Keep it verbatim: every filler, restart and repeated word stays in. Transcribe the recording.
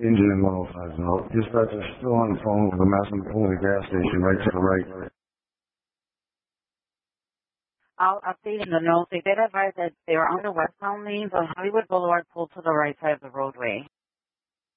Engine in one oh five South. Dispatch is still on the phone with the Massillon Pony gas station right to the right. I'll update in the notes. They did advise that they were on the westbound lanes on Hollywood Boulevard, pulled to the right side of the roadway.